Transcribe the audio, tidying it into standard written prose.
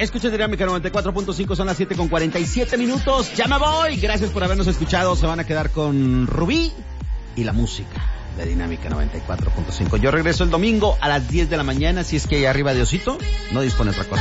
Escucha Dinámica 94.5, son las 7:47. Ya me voy. Gracias por habernos escuchado. Se van a quedar con Rubí y la música de Dinámica 94.5. Yo regreso el domingo a las 10 de la mañana, si es que hay arriba de Osito no dispone otra cosa.